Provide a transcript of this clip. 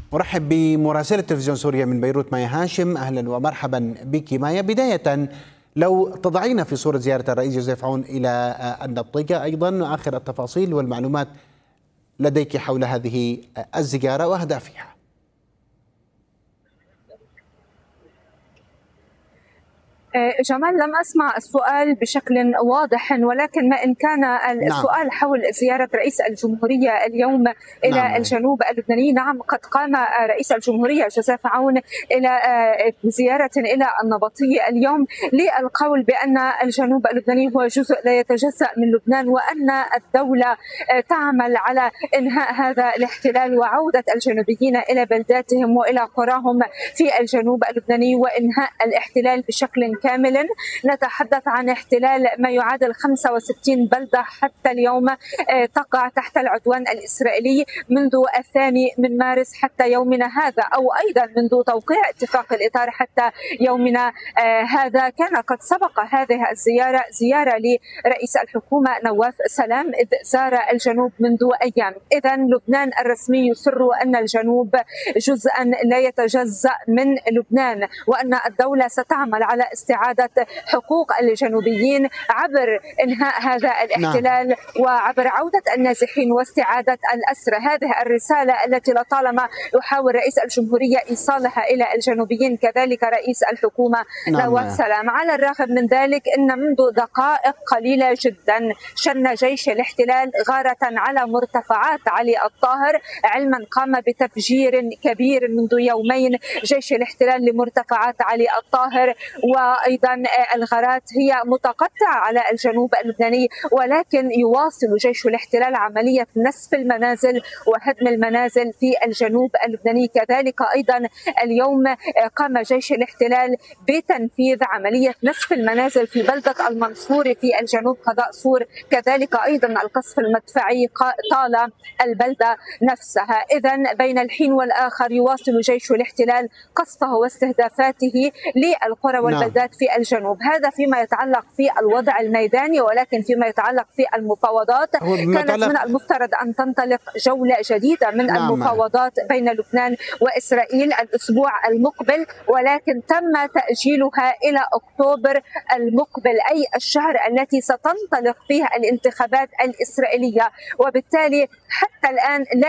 أرحب بمراسلة تلفزيون سوريا من بيروت مايا هاشم. أهلا ومرحبا بك مايا. بداية لو تضعين في صورة زيارة الرئيس جوزيف عون إلى النبطية، أيضا آخر التفاصيل والمعلومات لديك حول هذه الزيارة وأهدافها. جمال، لم أسمع السؤال بشكل واضح، ولكن ما إن كان السؤال حول زيارة رئيس الجمهورية اليوم إلى الجنوب اللبناني. نعم، قد قام رئيس الجمهورية جوزيف عون إلى زيارة إلى النبطية اليوم للقول بأن الجنوب اللبناني هو جزء لا يتجزأ من لبنان، وأن الدولة تعمل على إنهاء هذا الاحتلال وعودة الجنوبيين إلى بلداتهم وإلى قراهم في الجنوب اللبناني وإنهاء الاحتلال بشكل كاملا. نتحدث عن احتلال ما يعادل 65 بلدة حتى اليوم تقع تحت العدوان الإسرائيلي منذ 2 مارس حتى يومنا هذا، أو أيضا منذ توقيع اتفاق الإطار حتى يومنا هذا. كان قد سبق هذه الزيارة زيارة لرئيس الحكومة نواف سلام إذ زار الجنوب منذ أيام. إذا لبنان الرسمي يصر أن الجنوب جزءا لا يتجزأ من لبنان، وأن الدولة ستعمل على استعادة حقوق الجنوبيين عبر إنهاء هذا الاحتلال وعبر عودة النازحين واستعادة الأسرى. هذه الرسالة التي لطالما يحاول رئيس الجمهورية إيصالها إلى الجنوبيين، كذلك رئيس الحكومة نواف سلام. على الرغم من ذلك، إن منذ دقائق قليلة جدا شن جيش الاحتلال غارة على مرتفعات علي الطاهر، علما قام بتفجير كبير منذ يومين جيش الاحتلال لمرتفعات علي الطاهر. وأيضا الغارات هي متقطعة على الجنوب اللبناني، ولكن يواصل جيش الاحتلال عملية نسف المنازل وهدم المنازل في الجنوب اللبناني. كذلك أيضا اليوم قام جيش الاحتلال بتنفيذ عملية نسف المنازل في بلدة المنصورة في الجنوب قضاء سور. كذلك أيضا القصف المدفعي طال البلدة نفسها. إذا بين الحين والآخر يواصل جيش الاحتلال قصفه واستهدافاته للقرى والبلدات في الجنوب. هذا فيما يتعلق في الوضع الميداني، ولكن فيما يتعلق في المفاوضات كانت من المفترض أن تنطلق جولة جديدة من المفاوضات بين لبنان وإسرائيل الأسبوع المقبل، ولكن تم تأجيلها إلى أكتوبر المقبل، أي الشهر التي ستنطلق فيها الانتخابات الإسرائيلية. وبالتالي حتى الآن لا